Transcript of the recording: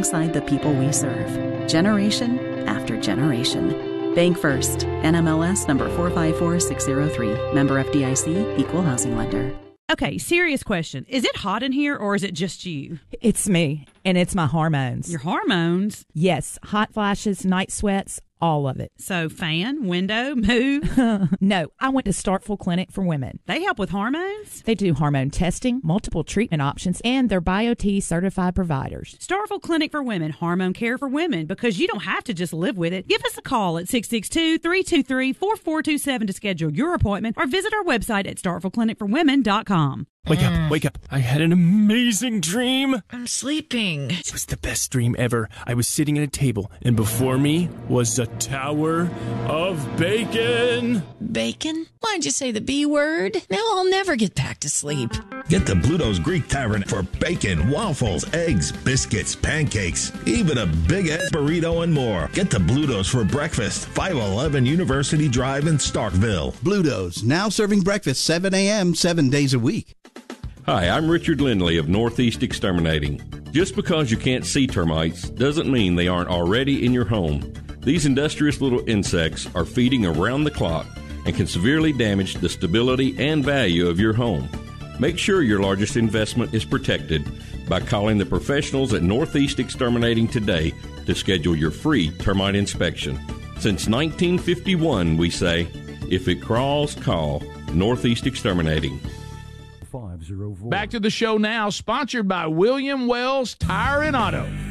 alongside the people we serve, generation after generation. Bank First, NMLS number 454603, member FDIC, equal housing lender. Okay, serious question. Is it hot in here or is it just you? It's me, and it's my hormones. Your hormones? Yes, hot flashes, night sweats, all of it. So fan, window, move? No, I went to Starkville Clinic for Women. They help with hormones? They do hormone testing, multiple treatment options, and they're BioT certified providers. Starkville Clinic for Women, hormone care for women, because you don't have to just live with it. Give us a call at 662-323-4427 to schedule your appointment or visit our website at starkvilleclinicforwomen.com. Wake up, wake up. I had an amazing dream. I'm sleeping. It was the best dream ever. I was sitting at a table, and before me was a tower of bacon. Bacon? Why'd you say the B word? Now I'll never get back to sleep. Get to Bluto's Greek Tavern for bacon, waffles, eggs, biscuits, pancakes, even a big-ass burrito and more. Get to Bluto's for breakfast. 511 University Drive in Starkville. Bluto's, now serving breakfast 7 a.m. 7 days a week. Hi, I'm Richard Lindley of Northeast Exterminating. Just because you can't see termites doesn't mean they aren't already in your home. These industrious little insects are feeding around the clock and can severely damage the stability and value of your home. Make sure your largest investment is protected by calling the professionals at Northeast Exterminating today to schedule your free termite inspection. Since 1951, we say, if it crawls, call Northeast Exterminating. Back to the show now, sponsored by William Wells Tire and Auto.